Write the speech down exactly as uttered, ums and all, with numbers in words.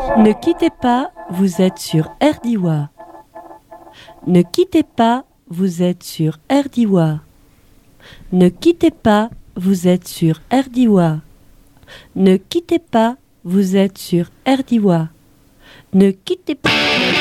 Ne quittez pas, vous êtes sur Erdiwa. Ne quittez pas, vous êtes sur Erdiwa. Ne quittez pas, vous êtes sur Erdiwa. Ne quittez pas, vous êtes sur Erdiwa. Ne quittez pas.